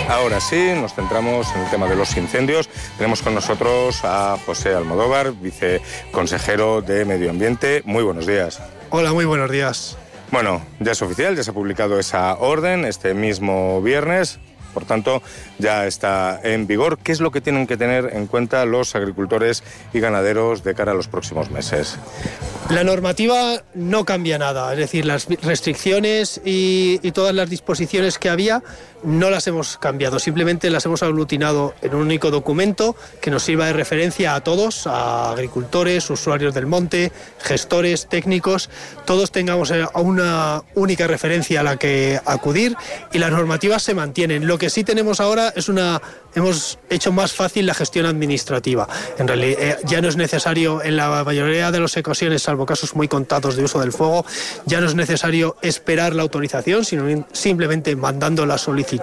Ahora sí, nos centramos en el tema de los incendios. Tenemos con nosotros a José Almodóvar, viceconsejero de Medio Ambiente. Muy buenos días. Hola, muy buenos días. Bueno, ya es oficial, ya se ha publicado esa orden este mismo viernes. Por tanto, ya está en vigor. ¿Qué es lo que tienen que tener en cuenta los agricultores y ganaderos de cara a los próximos meses? La normativa no cambia nada, es decir, las restricciones y todas las disposiciones que había no las hemos cambiado, simplemente las hemos aglutinado en un único documento que nos sirva de referencia a todos, a agricultores, usuarios del monte, gestores, técnicos, todos tengamos una única referencia a la que acudir y las normativas se mantienen. Lo que sí tenemos ahora es hemos hecho más fácil la gestión administrativa. En realidad ya no es necesario, en la mayoría de las ocasiones, salvo casos muy contados de uso del fuego, ya no es necesario esperar la autorización, sino simplemente mandando la solicitud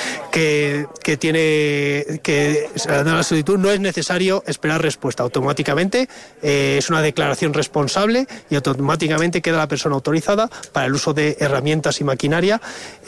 la solicitud no es necesario esperar respuesta. Automáticamente es una declaración responsable y automáticamente queda la persona autorizada para el uso de herramientas y maquinaria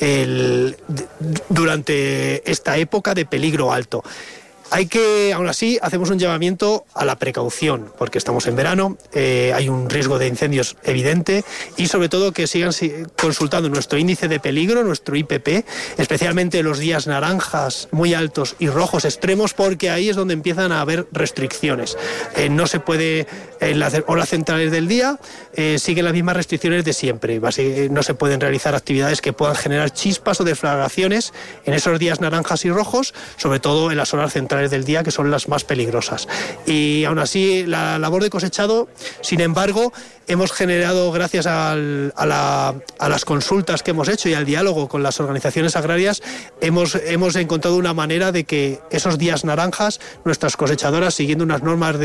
durante esta época de peligro alto. Aún así, hacemos un llamamiento a la precaución, porque estamos en verano, hay un riesgo de incendios evidente y sobre todo que sigan consultando nuestro índice de peligro, nuestro IPP, especialmente los días naranjas muy altos y rojos extremos, porque ahí es donde empiezan a haber restricciones. No se puede, en las horas centrales del día, siguen las mismas restricciones de siempre. No se pueden realizar actividades que puedan generar chispas o deflagraciones en esos días naranjas y rojos, sobre todo en las horas centrales del día, que son las más peligrosas. Y aún así, la labor de cosechado, sin embargo, hemos generado, gracias a las consultas que hemos hecho y al diálogo con las organizaciones agrarias, hemos encontrado una manera de que esos días naranjas, nuestras cosechadoras, siguiendo unas normas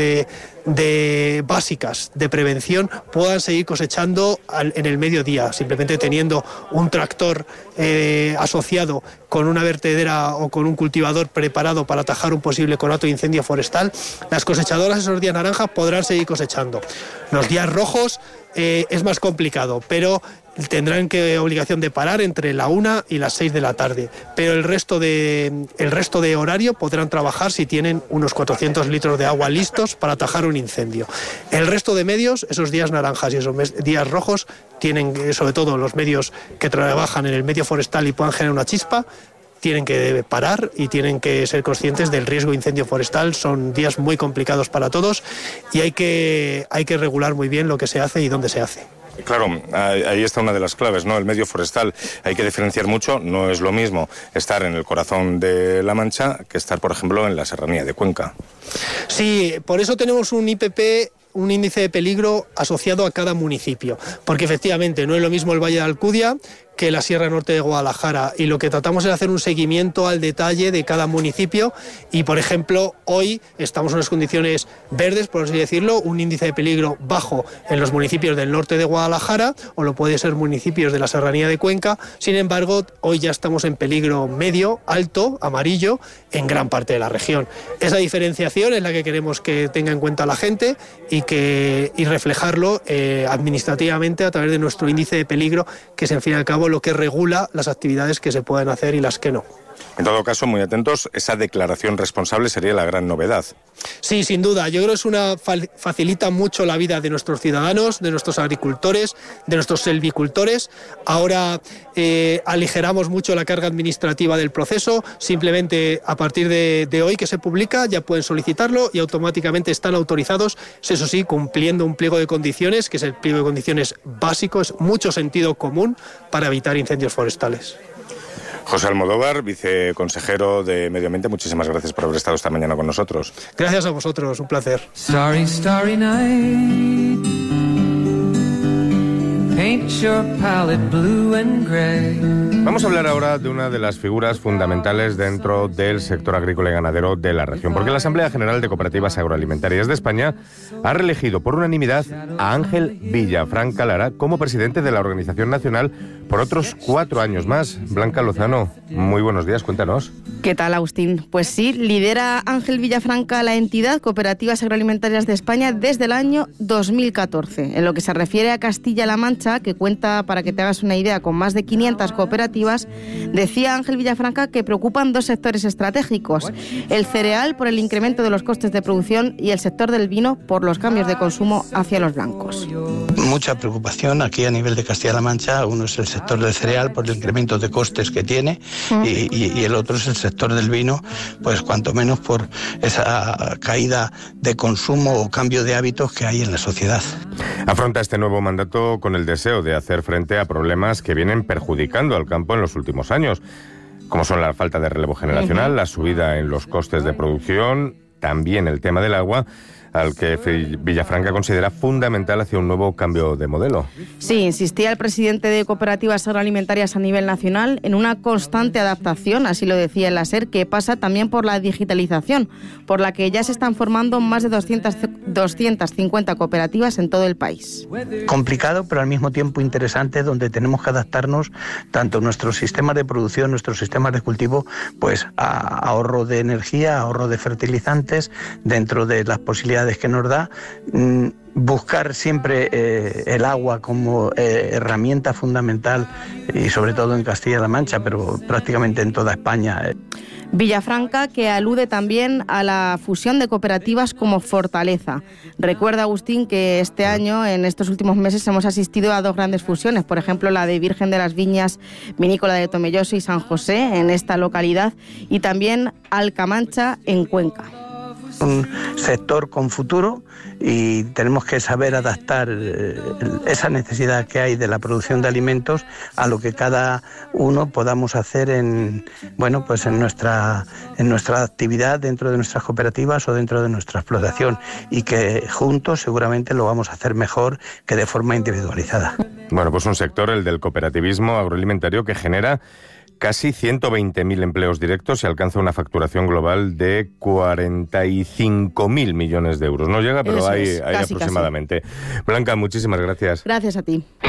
básicas de prevención, puedan seguir cosechando en el mediodía, simplemente teniendo un tractor asociado con una vertedera o con un cultivador preparado para atajar un posible conato de incendio forestal. Las cosechadoras esos días naranjas podrán seguir cosechando. Los días rojos es más complicado, pero tendrán obligación de parar entre la 1 y las 6 de la tarde, pero el resto de horario podrán trabajar si tienen unos 400 litros de agua listos para atajar un incendio. El resto de medios, esos días naranjas y esos días rojos, tienen, sobre todo los medios que trabajan en el medio forestal y puedan generar una chispa, tienen que parar y tienen que ser conscientes del riesgo de incendio forestal. Son días muy complicados para todos y hay que regular muy bien lo que se hace y dónde se hace. Claro, ahí está una de las claves, ¿no? El medio forestal hay que diferenciar mucho. No es lo mismo estar en el corazón de La Mancha que estar, por ejemplo, en la serranía de Cuenca. Sí, por eso tenemos un IPP, un índice de peligro asociado a cada municipio, porque efectivamente no es lo mismo el Valle de Alcudia que la Sierra Norte de Guadalajara, y lo que tratamos es hacer un seguimiento al detalle de cada municipio y, por ejemplo, hoy estamos en unas condiciones verdes, por así decirlo, un índice de peligro bajo en los municipios del norte de Guadalajara, o lo puede ser municipios de la serranía de Cuenca. Sin embargo, hoy ya estamos en peligro medio, alto, amarillo, en gran parte de la región. Esa diferenciación es la que queremos que tenga en cuenta la gente y reflejarlo administrativamente a través de nuestro índice de peligro, que es, en fin y al cabo, lo que regula las actividades que se pueden hacer y las que no. En todo caso, muy atentos, esa declaración responsable sería la gran novedad. Sí, sin duda. Yo creo que facilita mucho la vida de nuestros ciudadanos, de nuestros agricultores, de nuestros selvicultores. Ahora aligeramos mucho la carga administrativa del proceso. Simplemente a partir de hoy que se publica ya pueden solicitarlo y automáticamente están autorizados, eso sí, cumpliendo un pliego de condiciones, que es el pliego de condiciones básico, es mucho sentido común para evitar incendios forestales. José Almodóvar, viceconsejero de Medio Ambiente, muchísimas gracias por haber estado esta mañana con nosotros. Gracias a vosotros, un placer. Starry, starry night. Paint your palette blue and gray. Vamos a hablar ahora de una de las figuras fundamentales dentro del sector agrícola y ganadero de la región, porque la Asamblea General de Cooperativas Agroalimentarias de España ha reelegido por unanimidad a Ángel Villafranca Lara como presidente de la Organización Nacional por otros 4 años más. Blanca Lozano, muy buenos días, cuéntanos. ¿Qué tal, Agustín? Pues sí, lidera Ángel Villafranca la entidad Cooperativas Agroalimentarias de España desde el año 2014. En lo que se refiere a Castilla-La Mancha, que que cuenta, para que te hagas una idea, con más de 500 cooperativas, decía Ángel Villafranca que preocupan dos sectores estratégicos: el cereal por el incremento de los costes de producción y el sector del vino por los cambios de consumo hacia los blancos. Mucha preocupación aquí a nivel de Castilla-La Mancha. Uno es el sector del cereal por el incremento de costes que tiene y el otro es el sector del vino, pues cuanto menos por esa caída de consumo o cambio de hábitos que hay en la sociedad. Afronta este nuevo mandato con el deseo de hacer frente a problemas que vienen perjudicando al campo en los últimos años, como son la falta de relevo generacional, la subida en los costes de producción, también el tema del agua, al que Villafranca considera fundamental hacia un nuevo cambio de modelo. Sí, insistía el presidente de Cooperativas Agroalimentarias a nivel nacional en una constante adaptación, así lo decía en la SER, que pasa también por la digitalización, por la que ya se están formando más de 250 cooperativas en todo el país. Complicado, pero al mismo tiempo interesante, donde tenemos que adaptarnos tanto nuestros sistemas de producción, nuestros sistemas de cultivo, pues a ahorro de energía, ahorro de fertilizantes, dentro de las posibilidades que nos da, buscar siempre el agua como herramienta fundamental, y sobre todo en Castilla-La Mancha, pero prácticamente en toda España. Villafranca, que alude también a la fusión de cooperativas como fortaleza. Recuerda, Agustín, que este año, en estos últimos meses, hemos asistido a dos grandes fusiones, por ejemplo, la de Virgen de las Viñas Vinícola de Tomelloso y San José, en esta localidad, y también Alcamancha, en Cuenca. Un sector con futuro y tenemos que saber adaptar esa necesidad que hay de la producción de alimentos a lo que cada uno podamos hacer en nuestra actividad dentro de nuestras cooperativas o dentro de nuestra explotación, y que juntos seguramente lo vamos a hacer mejor que de forma individualizada. Bueno, pues un sector, el del cooperativismo agroalimentario, que genera casi 120.000 empleos directos y alcanza una facturación global de 45.000 millones de euros. No llega, pero hay casi, aproximadamente. Casi. Blanca, muchísimas gracias. Gracias a ti.